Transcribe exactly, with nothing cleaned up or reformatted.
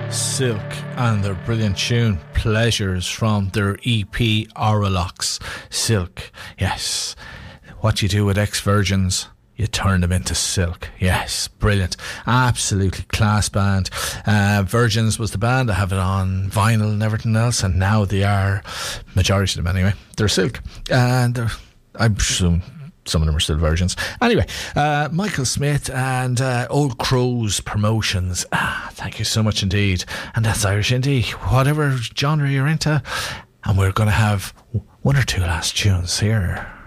Silk and their brilliant tune Pleasures from their E P Auralox. Silk, yes. What you do with ex-virgins, you turn them into silk. Yes, brilliant. Absolutely class band. Uh, Virgins was the band. I have it on vinyl and everything else, and now they are, majority of them anyway, they're silk. And they're, I presume some of them are still virgins. Anyway, uh, Michael Smith and uh, Old Crows Promotions. Ah, thank you so much indeed. And that's Irish Indie, whatever genre you're into. And we're going to have one or two last tunes here.